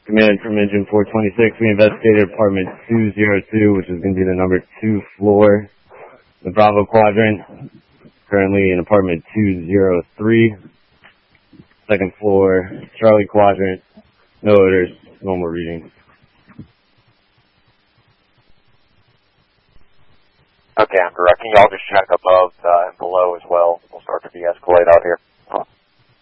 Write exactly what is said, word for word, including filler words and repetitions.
Command from engine four twenty-six. We investigated apartment two oh two, which is going to be the number two floor, the Bravo quadrant. Currently in apartment two oh three, second floor, Charlie quadrant. No odors, normal reading. Okay, I'm directing y'all just check above uh, and below as well. We'll start to de-escalate out here.